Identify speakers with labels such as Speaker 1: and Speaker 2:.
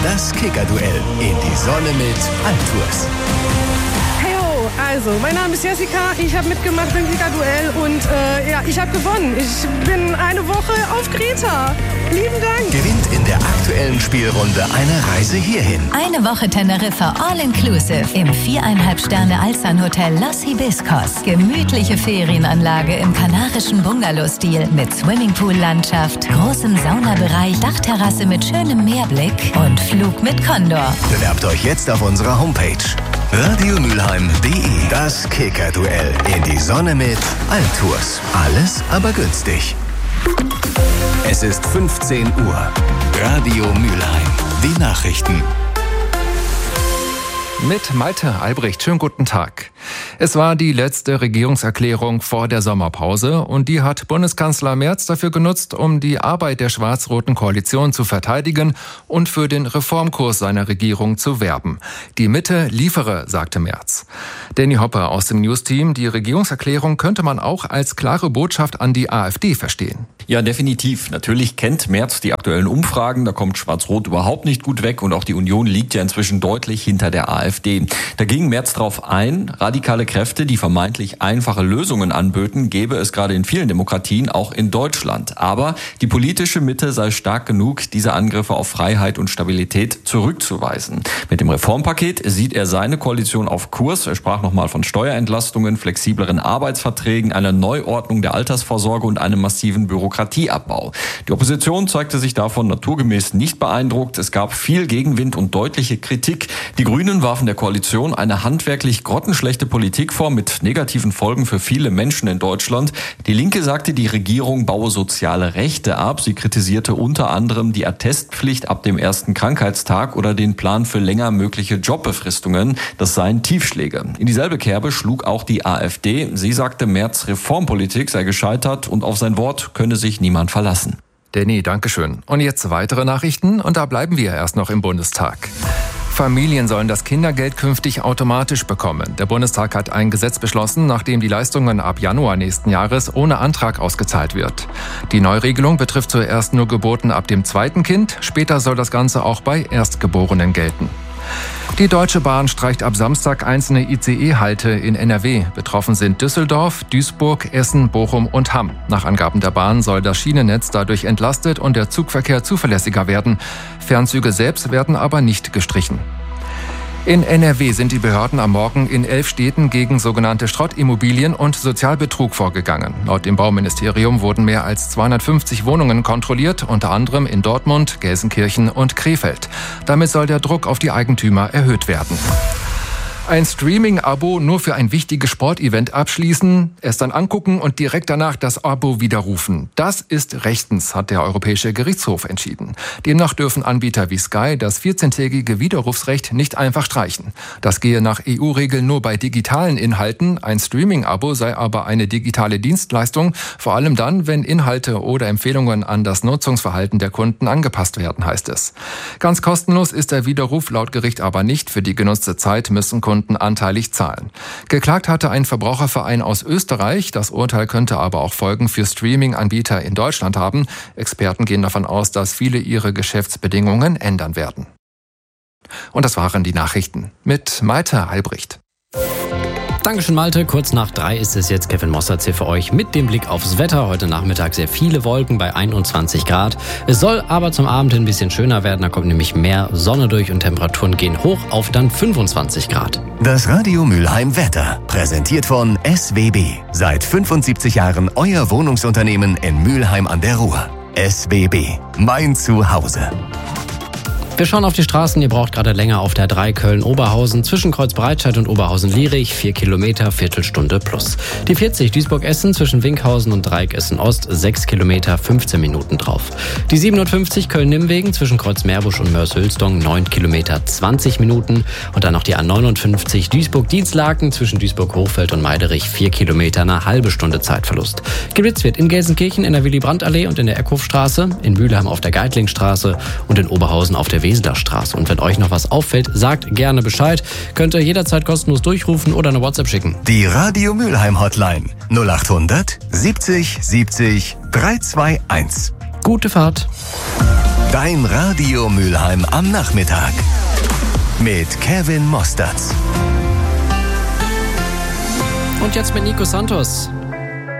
Speaker 1: Das Kicker-Duell in die Sonne mit Altours.
Speaker 2: Also, mein Name ist Jessica, ich habe mitgemacht beim Kicker-Duell und ich habe gewonnen. Ich bin eine Woche auf Kreta. Lieben Dank.
Speaker 1: Gewinnt in der aktuellen Spielrunde eine Reise hierhin.
Speaker 3: Eine Woche Teneriffa All-Inclusive im 4,5 Sterne Alsan-Hotel Los Hibiscos. Gemütliche Ferienanlage im kanarischen Bungalow-Stil mit Swimmingpool-Landschaft, großem Saunabereich, Dachterrasse mit schönem Meerblick und Flug mit Condor.
Speaker 1: Bewerbt euch jetzt auf unserer Homepage radiomülheim.de. Das Kicker-Duell in die Sonne mit Altours. Alles aber günstig. Es ist 15 Uhr. Radio Mülheim. Die Nachrichten.
Speaker 4: Mit Malte Albrecht. Schönen guten Tag. Es war die letzte Regierungserklärung vor der Sommerpause und die hat Bundeskanzler Merz dafür genutzt, um die Arbeit der schwarz-roten Koalition zu verteidigen und für den Reformkurs seiner Regierung zu werben. Die Mitte liefere, sagte Merz. Danny Hopper aus dem News-Team. Die Regierungserklärung könnte man auch als klare Botschaft an die AfD verstehen.
Speaker 5: Ja, definitiv. Natürlich kennt Merz die aktuellen Umfragen. Da kommt Schwarz-Rot überhaupt nicht gut weg und auch die Union liegt ja inzwischen deutlich hinter der AfD. Da ging Merz drauf ein, radikale Kräfte, die vermeintlich einfache Lösungen anböten, gäbe es gerade in vielen Demokratien, auch in Deutschland. Aber die politische Mitte sei stark genug, diese Angriffe auf Freiheit und Stabilität zurückzuweisen. Mit dem Reformpaket sieht er seine Koalition auf Kurs. Er sprach nochmal von Steuerentlastungen, flexibleren Arbeitsverträgen, einer Neuordnung der Altersvorsorge und einem massiven Bürokratieabbau. Die Opposition zeigte sich davon naturgemäß nicht beeindruckt. Es gab viel Gegenwind und deutliche Kritik. Die Grünen warfen der Koalition eine handwerklich grottenschlechte Politik vor mit negativen Folgen für viele Menschen in Deutschland. Die Linke sagte, die Regierung baue soziale Rechte ab. Sie kritisierte unter anderem die Attestpflicht ab dem ersten Krankheitstag oder den Plan für länger mögliche Jobbefristungen. Das seien Tiefschläge. In dieselbe Kerbe schlug auch die AfD. Sie sagte, Merz' Reformpolitik sei gescheitert und auf sein Wort könne sich niemand verlassen.
Speaker 4: Danny, dankeschön. Und jetzt weitere Nachrichten und da bleiben wir erst noch im Bundestag. Familien sollen das Kindergeld künftig automatisch bekommen. Der Bundestag hat ein Gesetz beschlossen, nachdem die Leistungen ab Januar nächsten Jahres ohne Antrag ausgezahlt wird. Die Neuregelung betrifft zuerst nur Geburten ab dem zweiten Kind. Später soll das Ganze auch bei Erstgeborenen gelten. Die Deutsche Bahn streicht ab Samstag einzelne ICE-Halte in NRW. Betroffen sind Düsseldorf, Duisburg, Essen, Bochum und Hamm. Nach Angaben der Bahn soll das Schienennetz dadurch entlastet und der Zugverkehr zuverlässiger werden. Fernzüge selbst werden aber nicht gestrichen. In NRW sind die Behörden am Morgen in 11 Städten gegen sogenannte Schrottimmobilien und Sozialbetrug vorgegangen. Laut dem Bauministerium wurden mehr als 250 Wohnungen kontrolliert, unter anderem in Dortmund, Gelsenkirchen und Krefeld. Damit soll der Druck auf die Eigentümer erhöht werden. Ein Streaming-Abo nur für ein wichtiges Sportevent abschließen, es dann angucken und direkt danach das Abo widerrufen. Das ist rechtens, hat der Europäische Gerichtshof entschieden. Demnach dürfen Anbieter wie Sky das 14-tägige Widerrufsrecht nicht einfach streichen. Das gehe nach EU-Regeln nur bei digitalen Inhalten. Ein Streaming-Abo sei aber eine digitale Dienstleistung, vor allem dann, wenn Inhalte oder Empfehlungen an das Nutzungsverhalten der Kunden angepasst werden, heißt es. Ganz kostenlos ist der Widerruf laut Gericht aber nicht. Für die genutzte Zeit müssen Kunden anteilig zahlen. Geklagt hatte ein Verbraucherverein aus Österreich. Das Urteil könnte aber auch Folgen für Streaming-Anbieter in Deutschland haben. Experten gehen davon aus, dass viele ihre Geschäftsbedingungen ändern werden. Und das waren die Nachrichten mit Malte Albrecht.
Speaker 6: Dankeschön, Malte. Kurz nach 3 ist es jetzt. Kevin Mossert hier für euch mit dem Blick aufs Wetter. Heute Nachmittag sehr viele Wolken bei 21 Grad. Es soll aber zum Abend ein bisschen schöner werden. Da kommt nämlich mehr Sonne durch und Temperaturen gehen hoch auf dann 25 Grad.
Speaker 1: Das Radio Mülheim Wetter, präsentiert von SWB. Seit 75 Jahren euer Wohnungsunternehmen in Mülheim an der Ruhr. SWB, mein Zuhause.
Speaker 6: Wir schauen auf die Straßen. Ihr braucht gerade länger auf der 3 Köln-Oberhausen zwischen Kreuzbreitscheid und Oberhausen-Lierich. 4 Kilometer, Viertelstunde plus. Die 40 Duisburg-Essen zwischen Winkhausen und Dreieck Essen-Ost. 6 Kilometer, 15 Minuten drauf. Die 750 Köln-Nimmwegen zwischen Kreuz-Meerbusch und Mörs-Hülsdong. 9 Kilometer, 20 Minuten. Und dann noch die A59 Duisburg-Dienstlaken zwischen Duisburg-Hochfeld und Meiderich. 4 Kilometer, eine halbe Stunde Zeitverlust. Geblitzt wird in Gelsenkirchen in der Willy-Brandt-Allee und in der Eckhofstraße. In Mülheim auf der Geitlingstraße und in Oberhausen auf der Weselerstraße. Und wenn euch noch was auffällt, sagt gerne Bescheid. Könnt ihr jederzeit kostenlos durchrufen oder eine WhatsApp schicken.
Speaker 1: Die Radio Mülheim Hotline 0800 70 70 321.
Speaker 6: Gute Fahrt.
Speaker 1: Dein Radio Mülheim am Nachmittag. Mit Kevin Mosterz.
Speaker 6: Und jetzt mit Nico Santos.